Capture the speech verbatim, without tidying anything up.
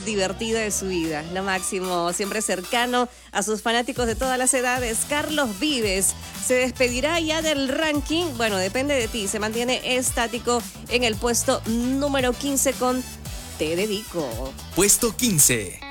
divertida de su vida. Lo máximo, siempre cercano a sus fanáticos de todas las edades. Carlos Vives se despedirá ya del ranking. Bueno, depende de ti. Se mantiene estático en el puesto número quince con Te Dedico. Puesto quince.